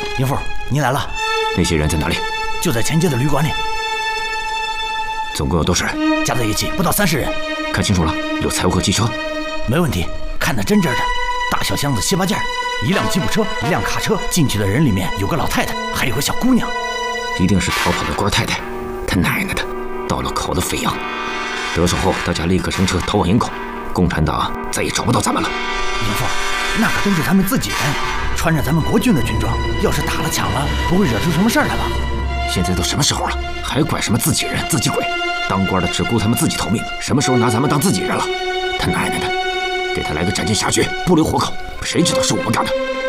营副，您来了。 那些人在哪里？ 就在前街的旅馆里。 总共有多少人？ 加在一起不到30人。 看清楚了，有财物和汽车。 没问题，看得真真的。大小箱子7、8件，1辆吉普车，1辆卡车。进去的人里面有个老太太，还有个小姑娘。 一定是逃跑的官太太。他奶奶的，到了口的肥羊。得手后，大家立刻乘车逃往营口。共产党再也找不到咱们了。 营副，那可都是他们自己人，穿着咱们国军的军装，要是打了抢了，不会惹出什么事儿来吧？ 现在都什么时候了，还管什么自己人、自己鬼？当官的只顾他们自己逃命，什么时候拿咱们当自己人了？他奶奶的，给他来个斩尽杀绝，不留活口，谁知道是我们干的？